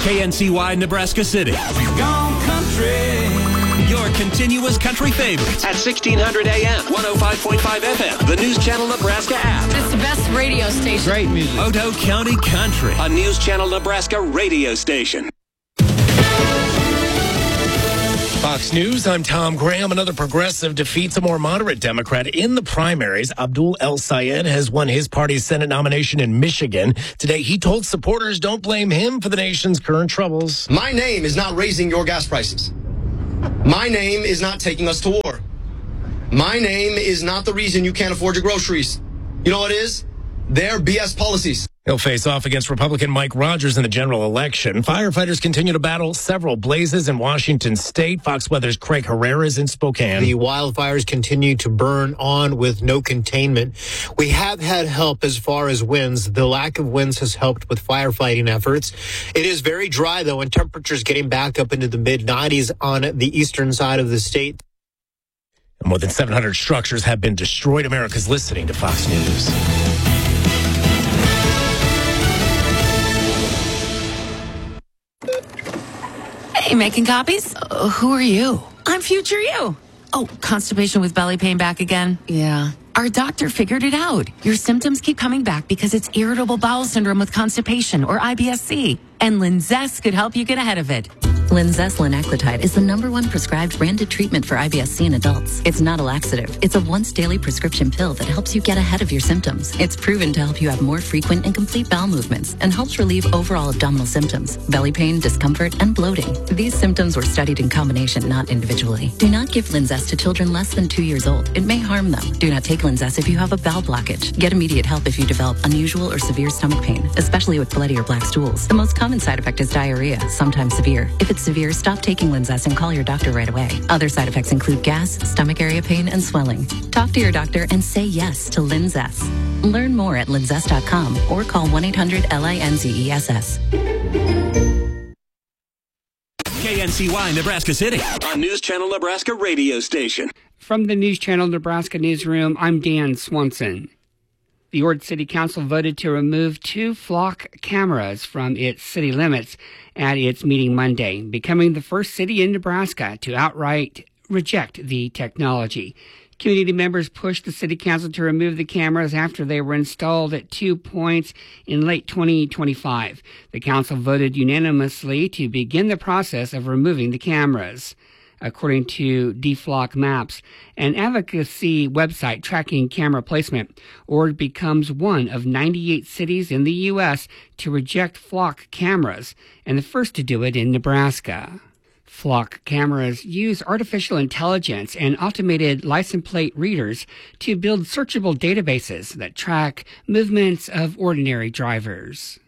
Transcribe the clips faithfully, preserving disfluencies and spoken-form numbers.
K N C Y Nebraska City. Gone country. Your continuous country favorites at sixteen hundred A M, one oh five point five F M, the News Channel Nebraska app. It's the best radio station. Great music. Otoe County Country, a News Channel Nebraska radio station. Fox News, I'm Tom Graham. Another progressive defeats a more moderate Democrat in the primaries. Abdul El-Sayed has won his party's Senate nomination in Michigan. Today, he told supporters don't blame him for the nation's current troubles. My name is not raising your gas prices. My name is not taking us to war. My name is not the reason you can't afford your groceries. You know what it is? They're B S policies. He'll face off against Republican Mike Rogers in the general election. Firefighters continue to battle several blazes in Washington state. Fox Weather's Craig Herrera is in Spokane. The wildfires continue to burn on with no containment. We have had help as far as winds. The lack of winds has helped with firefighting efforts. It is very dry, though, and temperatures getting back up into the mid nineties on the eastern side of the state. More than seven hundred structures have been destroyed. America's listening to Fox News. Hey, making copies? Uh, who are you? I'm future you. Oh, constipation with belly pain back again? Yeah. Our doctor figured it out. Your symptoms keep coming back because it's irritable bowel syndrome with constipation, or I B S C. And Linzess could help you get ahead of it. Linzess linaclotide is the number one prescribed branded treatment for I B S C in adults. It's not a laxative. It's a once daily prescription pill that helps you get ahead of your symptoms. It's proven to help you have more frequent and complete bowel movements and helps relieve overall abdominal symptoms, belly pain, discomfort, and bloating. These symptoms were studied in combination, not individually. Do not give Linzess to children less than two years old. It may harm them. Do not take Linzess if you have a bowel blockage. Get immediate help if you develop unusual or severe stomach pain, especially with bloody or black stools. The most common side effect is diarrhea, sometimes severe. If it's severe, stop taking Linzess and call your doctor right away. Other side effects include gas, stomach area pain, and swelling. Talk to your doctor and say yes to Linzess. Learn more at linzess dot com or call one eight hundred L I N Z E S S. K N C Y Nebraska City, a News Channel Nebraska radio station. From the News Channel Nebraska newsroom, I'm Dan Swanson. The Ord City Council voted to remove two flock cameras from its city limits at its meeting Monday, becoming the first city in Nebraska to outright reject the technology. Community members pushed the city council to remove the cameras after they were installed at two points in late twenty twenty-five. The council voted unanimously to begin the process of removing the cameras. According to DFlock Maps, an advocacy website tracking camera placement, Ord becomes one of ninety-eight cities in the U S to reject flock cameras, and the first to do it in Nebraska. Flock cameras use artificial intelligence and automated license plate readers to build searchable databases that track movements of ordinary drivers.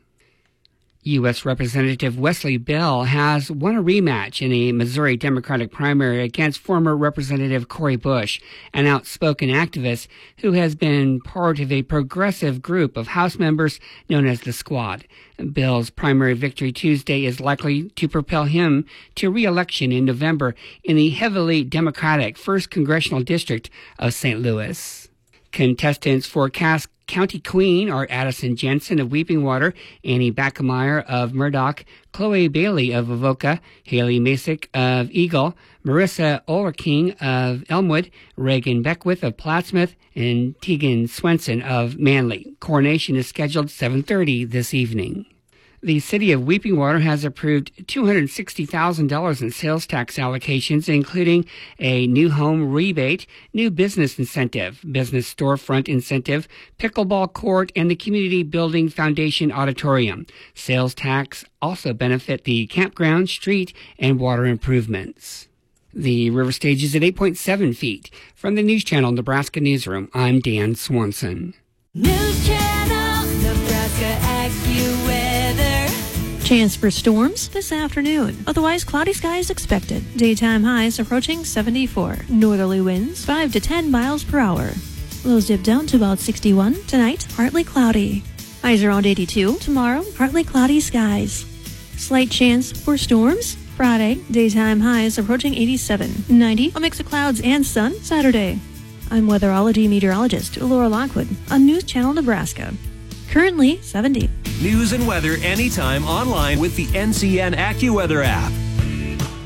U S. Representative Wesley Bell has won a rematch in a Missouri Democratic primary against former Representative Cori Bush, an outspoken activist who has been part of a progressive group of House members known as the Squad. Bell's primary victory Tuesday is likely to propel him to re-election in November in the heavily Democratic first Congressional District of Saint Louis. Contestants for Cass County Queen are Addison Jensen of Weeping Water, Annie Backemeyer of Murdoch, Chloe Bailey of Avoca, Haley Masick of Eagle, Marissa Ollerking of Elmwood, Reagan Beckwith of Plattsmouth, and Tegan Swenson of Manly. Coronation is scheduled seven thirty this evening. The city of Weeping Water has approved two hundred sixty thousand dollars in sales tax allocations, including a new home rebate, new business incentive, business storefront incentive, pickleball court, and the Community Building Foundation Auditorium. Sales tax also benefit the campground, street, and water improvements. The river stage is at eight point seven feet. From the News Channel Nebraska Newsroom, I'm Dan Swanson. News Channel Nebraska AccuWeather. Chance for storms this afternoon. Otherwise, cloudy skies expected. Daytime highs approaching seventy-four. Northerly winds five to ten miles per hour. Lows dip down to about sixty-one. Tonight, partly cloudy. Highs around eighty-two. Tomorrow, partly cloudy skies. Slight chance for storms. Friday, daytime highs approaching eighty-seven. ninety, a mix of clouds and sun. Saturday. I'm weatherology meteorologist Laura Lockwood on News Channel Nebraska. Currently seventy. News and weather anytime online with the N C N AccuWeather app.